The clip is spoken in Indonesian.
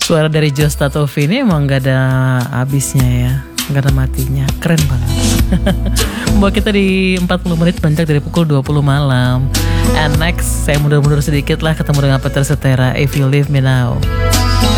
Suara dari Josta Tovi ini emang gak ada habisnya ya, gak ada matinya, keren banget. Membawa kita di 40 menit panjang dari pukul 20 malam. And next, saya mundur-mundur sedikit lah ketemu dengan Peter Cetera, If You Leave Me Now.